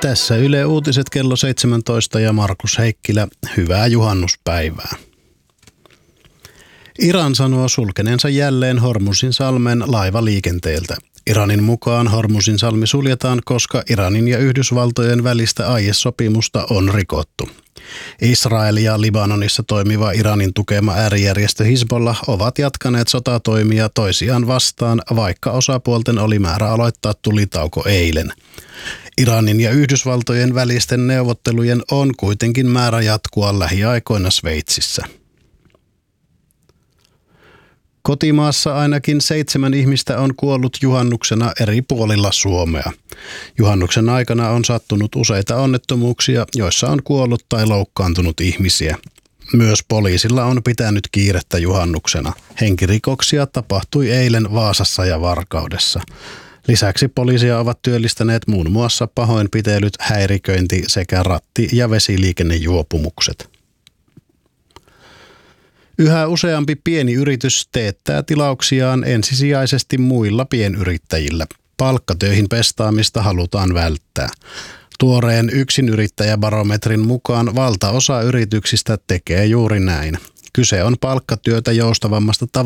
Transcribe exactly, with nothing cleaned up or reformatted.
Tässä Yle Uutiset kello seitsemäntoista ja Markus Heikkilä. Hyvää juhannuspäivää. Iran sanoo sulkeneensa jälleen Hormuzinsalmen laivaliikenteeltä. Iranin mukaan Hormuzinsalmi suljetaan, koska Iranin ja Yhdysvaltojen välistä aiesopimusta on rikottu. Israel ja Libanonissa toimiva Iranin tukema äärijärjestö Hizbollah ovat jatkaneet sotatoimia toisiaan vastaan, vaikka osapuolten oli määrä aloittaa tulitauko eilen. Iranin ja Yhdysvaltojen välisten neuvottelujen on kuitenkin määrä jatkua lähiaikoina Sveitsissä. Kotimaassa ainakin seitsemän ihmistä on kuollut juhannuksena eri puolilla Suomea. Juhannuksen aikana on sattunut useita onnettomuuksia, joissa on kuollut tai loukkaantunut ihmisiä. Myös poliisilla on pitänyt kiirettä juhannuksena. Henkirikoksia tapahtui eilen Vaasassa ja Varkaudessa. Lisäksi poliisia ovat työllistäneet muun muassa pahoinpitelyt, häiriköinti sekä ratti- ja vesiliikennejuopumukset. Yhä useampi pieni yritys teettää tilauksiaan ensisijaisesti muilla pienyrittäjillä. Palkkatöihin pestaamista halutaan välttää. Tuoreen yksinyrittäjäbarometrin mukaan valtaosa yrityksistä tekee juuri näin. Kyse on palkkatyötä joustavammasta tavasta.